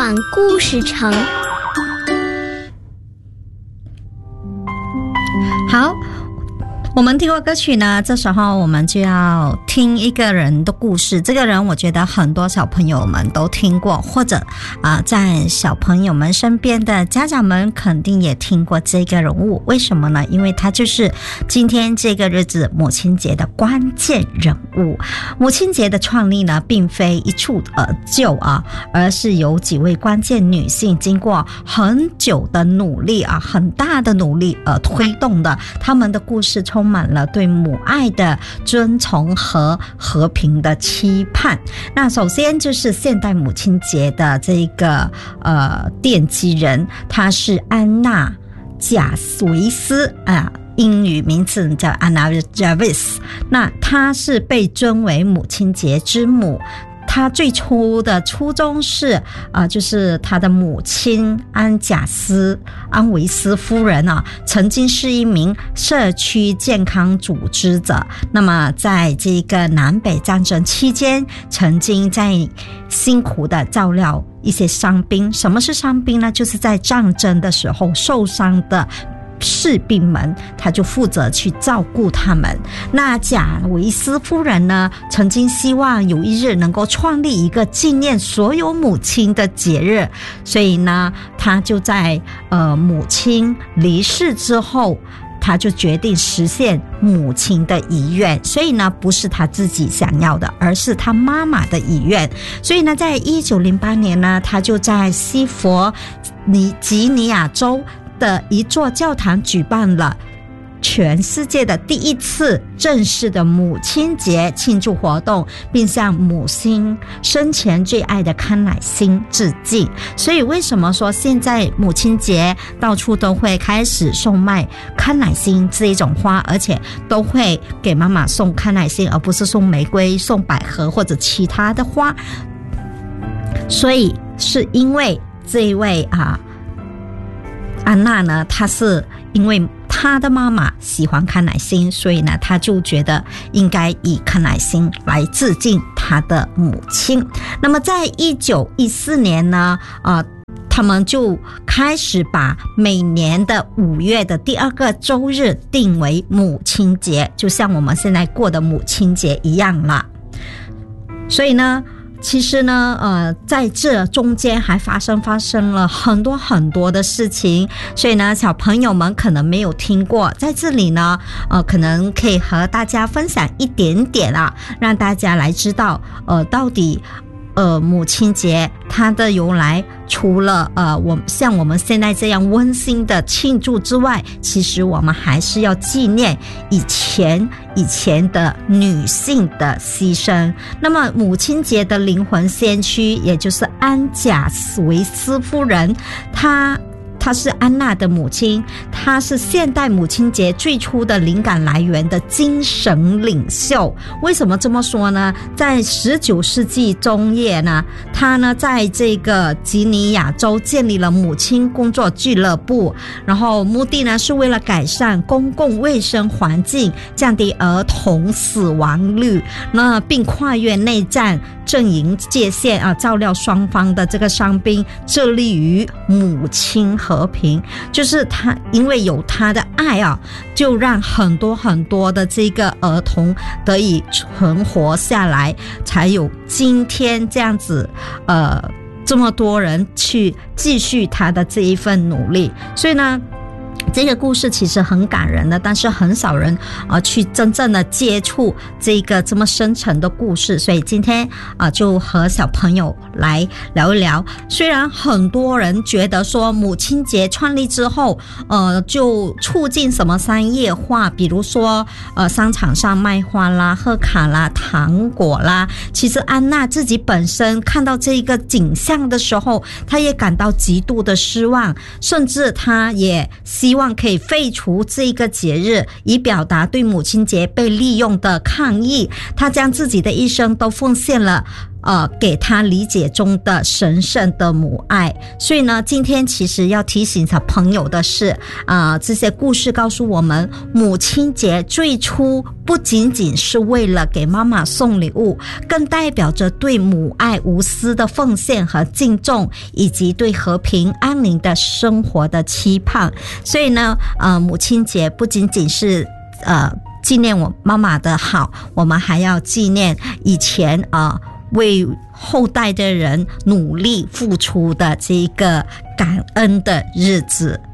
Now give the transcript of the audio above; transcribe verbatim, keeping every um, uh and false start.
广故事城。 好，我们听过歌曲呢，这时候我们就要听一个人的故事。这个人我觉得很多小朋友们都听过，或者啊、呃，在小朋友们身边的家长们肯定也听过这个人物。为什么呢？因为他就是今天这个日子母亲节的关键人物。母亲节的创立呢，并非一蹴而就啊，而是由几位关键女性经过很久的努力啊，很大的努力而推动的。他们的故事充满了对母爱的尊崇和和平的期盼。那首先就是现代母亲节的这个呃奠基人，她是安娜贾维斯啊。英语名字叫 Anna Jarvis， 那她是被尊为母亲节之母。她最初的初衷是啊、呃，就是她的母亲安贾斯安维斯夫人啊，曾经是一名社区健康组织者。那么在这个南北战争期间，曾经在辛苦的照料一些伤兵。什么是伤兵呢？就是在战争的时候受伤的士兵们，他就负责去照顾他们。那贾维斯夫人呢，曾经希望有一日能够创立一个纪念所有母亲的节日，所以呢，他就在呃母亲离世之后，他就决定实现母亲的遗愿。所以呢，不是他自己想要的，而是他妈妈的遗愿。所以呢，在一九零八年呢，他就在西佛尼吉尼亚州的一座教堂举办了全世界的第一次正式的母亲节庆祝活动，并向母亲生前最爱的康乃馨致敬。所以为什么说现在母亲节到处都会开始售卖康乃馨这一种花，而且都会给妈妈送康乃馨，而不是送玫瑰、送百合或者其他的花？所以是因为这一位啊安娜呢，她是因为她的妈妈喜欢康乃馨，所以呢，她就觉得应该以康乃馨来致敬她的母亲。那么在一九一四年呢，呃，他们就开始把每年的五月的第二个周日定为母亲节，就像我们现在过的母亲节一样了。所以呢，其实呢，呃，在这中间还发生发生了很多很多的事情，所以呢，小朋友们可能没有听过，在这里呢，呃，可能可以和大家分享一点点啊，让大家来知道，呃，到底。呃，母亲节它的由来，除了呃，我像我们现在这样温馨的庆祝之外，其实我们还是要纪念以前以前的女性的牺牲。那么，母亲节的灵魂先驱，也就是安贾维斯夫人，她。她是安娜的母亲，她是现代母亲节最初的灵感来源的精神领袖。为什么这么说呢？在十九世纪中叶呢，她呢在这个吉尼亚州建立了母亲工作俱乐部，然后目的呢是为了改善公共卫生环境，降低儿童死亡率，那并跨越内战阵营界限啊，照料双方的这个伤兵，致力于母亲和平。就是他因为有他的爱啊，就让很多很多的这个儿童得以存活下来，才有今天这样子呃这么多人去继续他的这一份努力。所以呢，这个故事其实很感人的，但是很少人呃去真正的接触这个这么深层的故事，所以今天啊、呃、就和小朋友来聊一聊。虽然很多人觉得说母亲节创立之后，呃就促进什么商业化，比如说呃商场上卖花啦、贺卡啦、糖果啦，其实安娜自己本身看到这个景象的时候，她也感到极度的失望，甚至她也希望可以废除这个节日，以表达对母亲节被利用的抗议。他将自己的一生都奉献了呃，给他理解中的神圣的母爱。所以呢，今天其实要提醒小朋友的是，啊、呃，这些故事告诉我们，母亲节最初不仅仅是为了给妈妈送礼物，更代表着对母爱无私的奉献和敬重，以及对和平安宁的生活的期盼。所以呢，呃，母亲节不仅仅是呃纪念我妈妈的好，我们还要纪念以前啊、呃为后代的人努力付出的这个感恩的日子。